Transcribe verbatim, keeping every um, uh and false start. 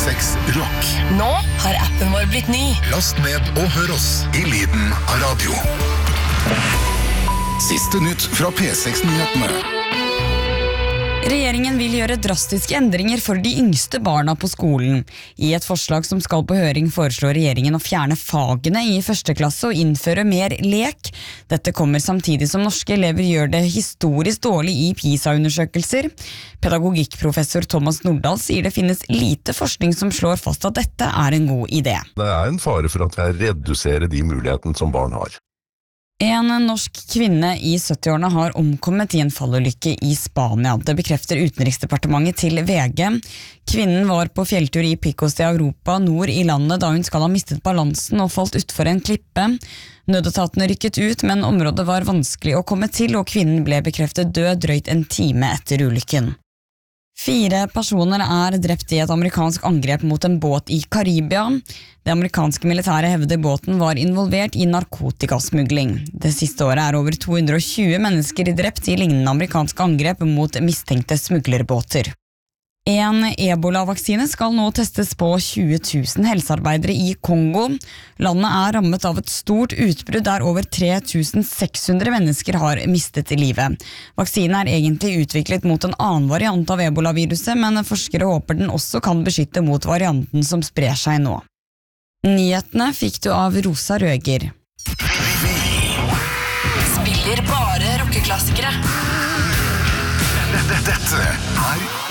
seks Rock. Nå har appen vår blitt ny. Last ned og hør oss i lyden av radio. Siste nytt fra P seks-nyhetene. Regjeringen vil gjøre drastiske endringer for de yngste barna på skolen. I et forslag som skal på høring foreslår regjeringen å fjerne fagene i første klasse og innføre mer lek. Dette kommer samtidig som norske elever gjør det historisk dårlig i PISA-undersøkelser. Pedagogikkprofessor Thomas Nordahl sier det finnes lite forskning som slår fast at dette er en god idé. Det er en fare for at jeg reduserer de mulighetene som barn har. En norsk kvinne i sytti-årene har omkommet i en fallulykke i Spania. Det bekrefter Utenriksdepartementet til V G. Kvinnen var på fjelltur i Picos de Europa nord i landet da hun skal ha mistet balansen og falt utfor en klippe. Nødetatene rykket ut, men området var vanskelig å komme til, og kvinnen ble bekreftet død drøyt en time etter ulykken. Fire personer er drept i et amerikansk angrep mot en båt i Karibia. Det amerikanske militære hevder båten var involvert i narkotikasmugling. Det siste året er over to hundre og tjue mennesker drept i lignende amerikanske angrep mot mistenkte smuglerbåter. En ebola-vaksine skal nå testes på tjue tusen helsearbeidere i Kongo. Landet er rammet av et stort utbrudd der over tre tusen seks hundre mennesker har mistet livet. Vaksinen er egentlig utviklet mot en annen variant av ebola-viruset, men forskere håper den også kan beskytte mot varianten som sprer seg nå. Nyhetene fikk du av Rosa Røger. Spiller bare rockeklassikere. Dette er